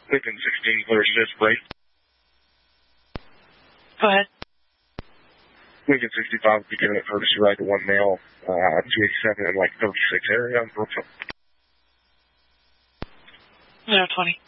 Lincoln 16, clear assist, break. Go ahead. Lincoln 65, beginning at courtesy ride to one male, 287 and like 36 area on Brooksville. 020.